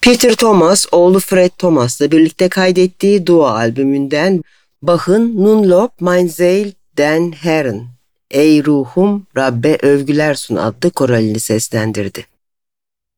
Peter Thomas, oğlu Fred Thomas'la birlikte kaydettiği Dua albümünden Bach'ın Nun lob mein Ziel den Herrn, Ey ruhum Rabbe övgüler sun adlı koralini seslendirdi.